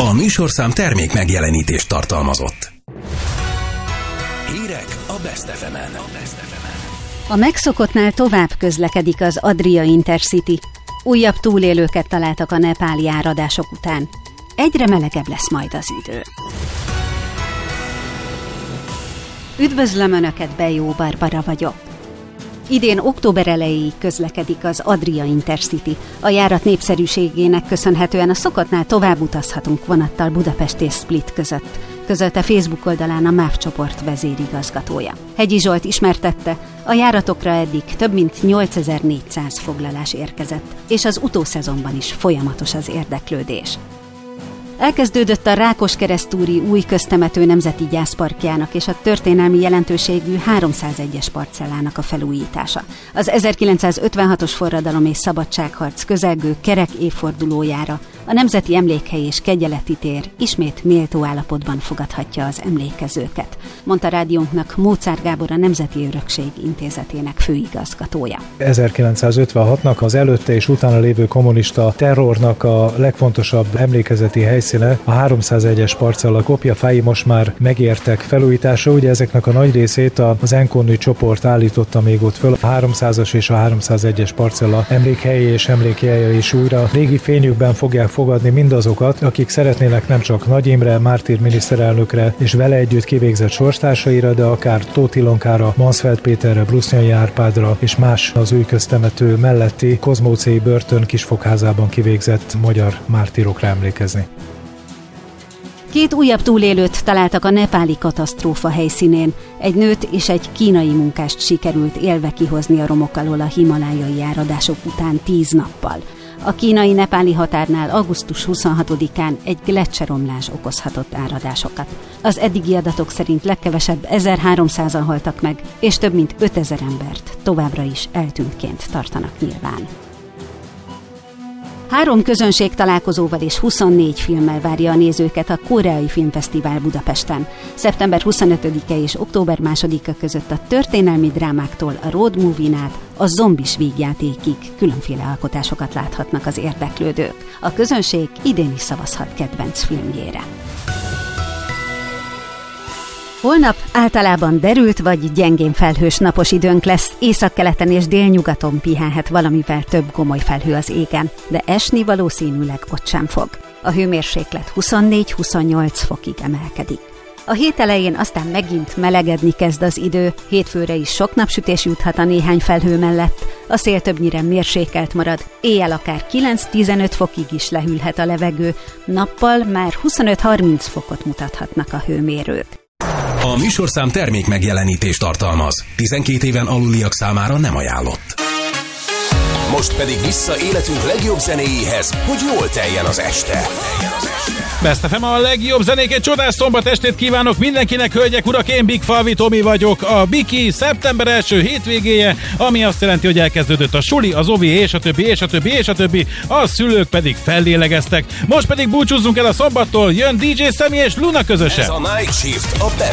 A műsorszám termék megjelenítést tartalmazott. Hírek a Best FM-en. A megszokottnál tovább közlekedik az Adria Intercity. Újabb túlélőket találtak a nepáli áradások után. Egyre melegebb lesz majd az idő. Üdvözlöm Önöket, Bejó Barbara vagyok. Idén október elejéig közlekedik az Adria Intercity. A járat népszerűségének köszönhetően a szokottnál tovább utazhatunk vonattal Budapest és Split között, közölte Facebook oldalán a MÁV csoport vezérigazgatója. Hegyi Zsolt ismertette, a járatokra eddig több mint 8400 foglalás érkezett, és az utószezonban is folyamatos az érdeklődés. Elkezdődött a Rákoskeresztúri új köztemető nemzeti gyászparkjának és a történelmi jelentőségű 301-es parcellának a felújítása. Az 1956-os forradalom és szabadságharc közelgő kerek évfordulójára a Nemzeti Emlékhely és Kegyeleti tér ismét méltó állapotban fogadhatja az emlékezőket, mondta rádiónknak Móczár Gábor, a Nemzeti Örökség Intézetének főigazgatója. 1956-nak az előtte és utána lévő kommunista terrornak a legfontosabb emlékezeti helyszíne, a 301-es parcella kopjafái most már megértek felújításra. Ugye ezeknek a nagy részét az Enkonnű csoport állította még ott föl. A 300-as és a 301-es parcella emlékhelyi és emlékjelje is újra régi fényükben fogják fogadni mindazokat, akik szeretnének nem csak Nagy Imre, mártír miniszterelnökre és vele együtt kivégzett sorstársaira, de akár Tóth Ilonkára, Mansfeld Péterre, Brusnyai Árpádra és más az új köztemető melletti Kozmócéi börtön kisfogházában kivégzett magyar mártírokra emlékezni. 2 újabb túlélőt találtak a nepáli katasztrófa helyszínén. Egy nőt és egy kínai munkást sikerült élve kihozni a romok alól a himalájai áradások után 10 nappal. A kínai-nepáli határnál augusztus 26-án egy gleccseromlás okozhatott áradásokat. Az eddigi adatok szerint legkevesebb 1300-an haltak meg, és több mint 5000 embert továbbra is eltűntként tartanak nyilván. 3 közönségtalálkozóval és 24 filmmel várja a nézőket a Koreai Filmfesztivál Budapesten. Szeptember 25-e és október 2-a között a történelmi drámáktól a road movie-n át a zombis vígjátékig különféle alkotásokat láthatnak az érdeklődők. A közönség idén is szavazhat kedvenc filmjére. Holnap általában derült vagy gyengén felhős napos időnk lesz, északkeleten és délnyugaton pihenhet valamivel több gomoly felhő az égen, de esni valószínűleg ott sem fog. A hőmérséklet 24-28 fokig emelkedik. A hét elején aztán megint melegedni kezd az idő, hétfőre is sok napsütés juthat a néhány felhő mellett, a szél többnyire mérsékelt marad, éjjel akár 9-15 fokig is lehűlhet a levegő, nappal már 25-30 fokot mutathatnak a hőmérők. A műsorszám termék megjelenítést tartalmaz. 12 éven aluliak számára nem ajánlott. Most pedig vissza életünk legjobb zenéjéhez, hogy jól teljen az este. Best FM a legjobb zenék, egy csodás szombat estét kívánok mindenkinek, hölgyek, urak, én Big Falvi Tomi vagyok. A Biki szeptember első hétvégéje, ami azt jelenti, hogy elkezdődött a suli, az ovi, és a többi, a szülők pedig fellélegeztek. Most pedig búcsúzzunk el a szombattól, jön DJ Szemi és Luna közösen. Ez a Night Shift, a